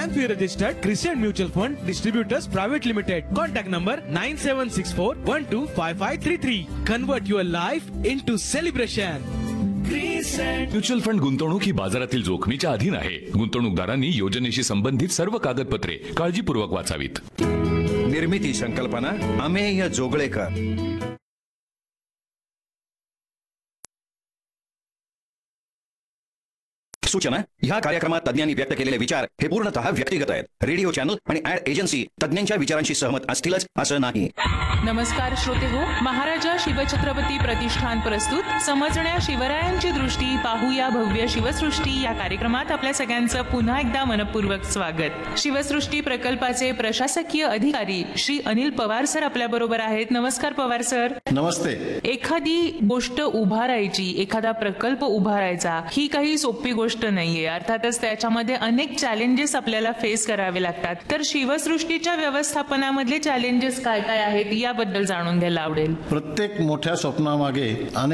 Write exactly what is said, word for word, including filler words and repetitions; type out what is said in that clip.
Bank fee registered Crescent Mutual Fund Distributors Private Limited. Contact number nine seven six four one two five five three three. Convert your life into celebration. Mutual fund गुंतवणूक ही बाजारातील जोखमीच्या अधीन आहे. गुंतवणूकदारांनी योजनेशी संबंधित सर्व कागदपत्रे काळजीपूर्वक वाचावीत. निर्मिती संकल्पना अमेय जोगळेकर. सूचना ह्या कार्यक्रमात तज्ञांनी व्यक्त केलेले विचार हे पूर्णतः व्यक्तिगत आहेत. रेडिओ चॅनल आणि ऍड एजन्सी तज्ञांच्या विचारांशी सहमत असतीलच असं नाही. नमस्कार श्रोते हो, महाराजा शिवछत्रपती प्रतिष्ठान प्रस्तुत समजण्या शिवरायांची दृष्टी पाहूया भव्य शिवसृष्टी या कार्यक्रमात आपल्या सगळ्यांचं पुन्हा एकदा मनपूर्वक स्वागत. शिवसृष्टी प्रकल्पाचे प्रशासकीय अधिकारी श्री अनिल पवार सर आपल्या बरोबर आहेत. नमस्कार पवार सर. नमस्ते. एखादी गोष्ट उभारायची, एखादा प्रकल्प उभारायचा ही काही सोपी गोष्ट नाहीये. अर्थातच त्याच्यामध्ये अनेक चॅलेंजेस आपल्याला फेस करावे लागतात. तर शिवसृष्टीच्या व्यवस्थापनामधले चॅलेंजेस काय काय आहेत याबद्दल जाणून घ्यायला आवडेल. प्रत्येक मोठ्या स्वप्नामागे